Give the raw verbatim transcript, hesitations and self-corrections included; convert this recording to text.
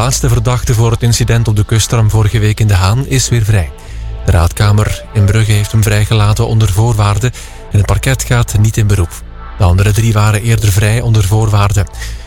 laatste verdachte voor het incident op de kusttram vorige week in De Haan is weer vrij. De raadkamer in Brugge heeft hem vrijgelaten onder voorwaarden en het parket gaat niet in beroep. De andere drie waren eerder vrij onder voorwaarden.